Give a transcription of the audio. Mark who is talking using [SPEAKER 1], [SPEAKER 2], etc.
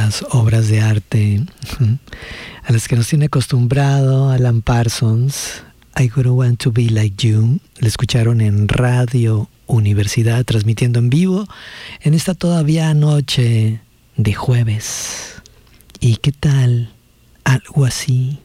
[SPEAKER 1] estas obras de arte a las que nos tiene acostumbrado Alan Parsons. I Wouldn't Want to Be Like You. La escucharon en Radio Universidad, transmitiendo en vivo en esta todavía noche de jueves. ¿Y qué tal? Algo así.